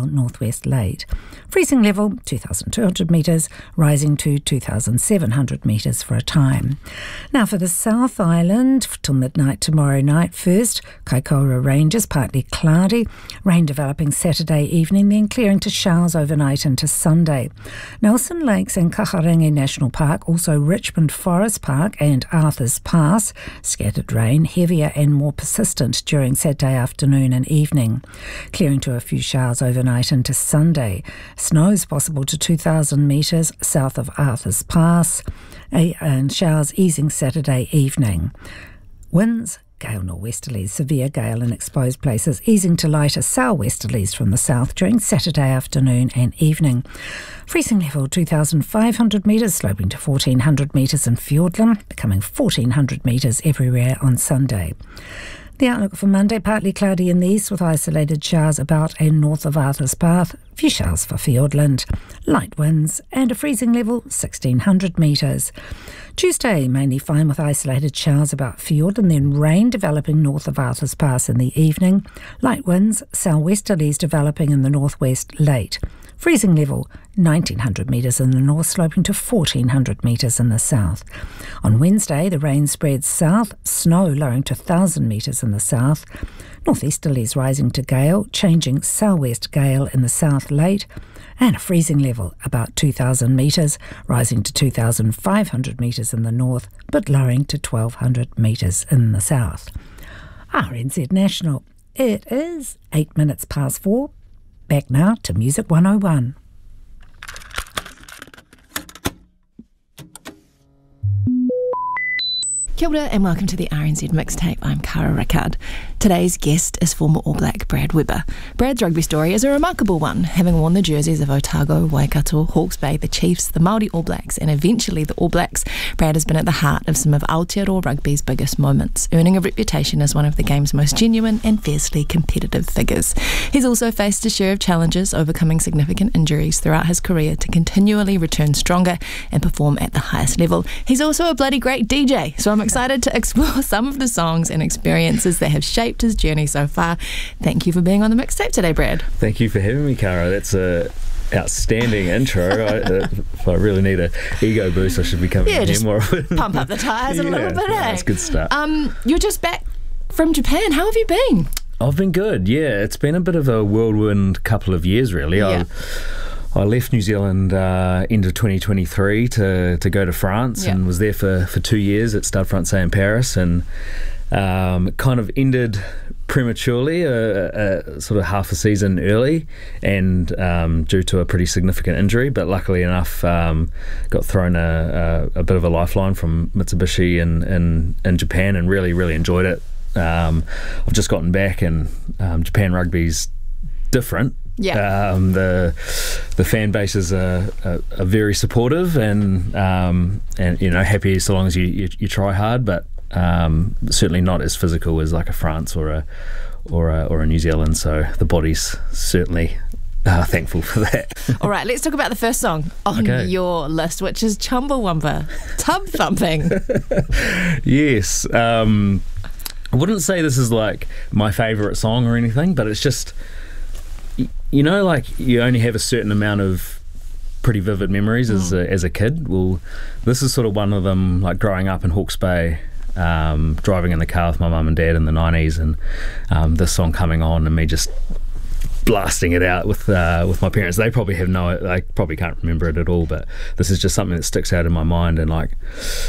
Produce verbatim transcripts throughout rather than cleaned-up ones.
northwest late. Freezing level two thousand two hundred metres, rising to two thousand seven hundred metres for a time. Now for the South Island, till midnight tomorrow night. First, Kaikoura Ranges, partly cloudy, rain developing Saturday evening, then clearing to showers overnight into Sunday. Nelson Lakes and Kaharangi National Park, also Richmond Forest Park and Arthur's Pass, scattered rain, heavier and more persistent during Saturday afternoon and evening, clearing to a few showers overnight into Sunday. Snow is possible to two thousand metres south of Arthur's Pass, and showers easing Saturday evening. Winds, gale nor'westerlies, severe gale in exposed places, easing to lighter sou'westerlies from the south during Saturday afternoon and evening. Freezing level two thousand five hundred metres, sloping to fourteen hundred metres in Fiordland, becoming fourteen hundred metres everywhere on Sunday. The outlook for Monday, partly cloudy in the east with isolated showers about and north of Arthur's Path, few showers for Fiordland, light winds and a freezing level sixteen hundred metres. Tuesday, mainly fine with isolated showers about Fiordland, then rain developing north of Arthur's Pass in the evening, light winds, sou'westerlies developing in the northwest late. Freezing level nineteen hundred metres in the north, sloping to fourteen hundred metres in the south. On Wednesday, the rain spreads south, snow lowering to one thousand metres in the south. Northeasterlies rising to gale, changing sou'west gale in the south late, and a freezing level about two thousand metres, rising to two thousand five hundred metres in the north, but lowering to twelve hundred metres in the south. R N Z National. It is eight minutes past four. Back now to Music one oh one. Kia ora and welcome to the R N Z Mixtape. I'm Cara Rickard. Today's guest is former All Black Brad Weber. Brad's rugby story is a remarkable one, having worn the jerseys of Otago, Waikato, Hawke's Bay, the Chiefs, the Māori All Blacks and eventually the All Blacks. Brad has been at the heart of some of Aotearoa rugby's biggest moments, earning a reputation as one of the game's most genuine and fiercely competitive figures. He's also faced a share of challenges, overcoming significant injuries throughout his career to continually return stronger and perform at the highest level. He's also a bloody great D J, so I'm excited to explore some of the songs and experiences that have shaped his journey so far. Thank you for being on the Mixtape today, Brad. Thank you for having me, Cara. That's a outstanding intro. I, uh, if I really need a ego boost, I should be coming yeah, in here more often. Pump up the tyres yeah, a little bit, eh? That's good stuff. Um, you're just back from Japan. How have you been? I've been good, yeah. It's been a bit of a whirlwind couple of years, really. Yeah. I, I left New Zealand uh, end of twenty twenty-three to, to go to France yeah. and was there for, for two years at Stade Francais in Paris, and um, kind of ended prematurely, a, a sort of half a season early, and um, due to a pretty significant injury, but luckily enough um, got thrown a, a, a bit of a lifeline from Mitsubishi in, in, in Japan and really, really enjoyed it. Um, I've just gotten back, and um, Japan rugby's different. Yeah. Um, the the fan bases are, are, are very supportive and um, and you know happy so long as you, you, you try hard, but um, certainly not as physical as like a France or a or a, or a New Zealand. So the body's certainly uh, thankful for that. All right, let's talk about the first song on Okay. your list, which is Chumbawamba, Tub Thumping. Yes. Um, I wouldn't say this is like my favourite song or anything, but it's just, you know, like you only have a certain amount of pretty vivid memories as a, as a kid. Well, this is sort of one of them, like growing up in Hawke's Bay, um, driving in the car with my mum and dad in the nineties, and um, this song coming on and me just blasting it out with uh, with my parents. They probably have no, they probably can't remember it at all, but this is just something that sticks out in my mind. And like,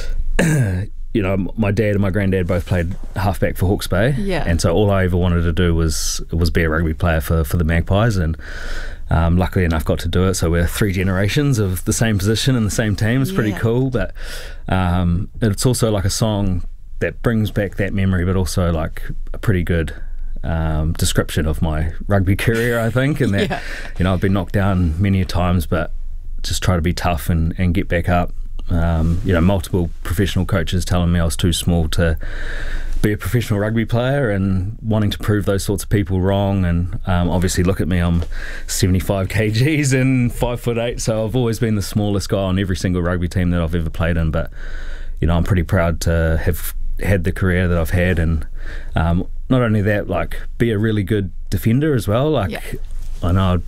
you know, my dad and my granddad both played halfback for Hawke's Bay, yeah. and so all I ever wanted to do was was be a rugby player for, for the Magpies, and um, luckily enough got to do it. So we're three generations of the same position and the same team. It's pretty Yeah. cool, but um, it's also like a song that brings back that memory, but also like a pretty good um, description of my rugby career, I think, and that Yeah. you know I've been knocked down many a times, but just try to be tough and, and get back up. Um, you know, multiple professional coaches telling me I was too small to be a professional rugby player, and wanting to prove those sorts of people wrong. And um, obviously, look at me, I'm seventy-five kilograms and five foot eight, so I've always been the smallest guy on every single rugby team that I've ever played in. But you know, I'm pretty proud to have had the career that I've had, and um, not only that, like be a really good defender as well. Like Yeah. I know I'd